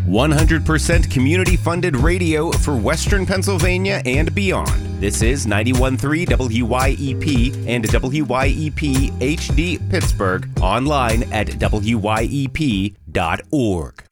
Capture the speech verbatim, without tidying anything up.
one hundred percent community-funded radio for Western Pennsylvania and beyond. This is ninety-one point three W Y E P and W Y E P H D Pittsburgh, online at W Y E P dot org.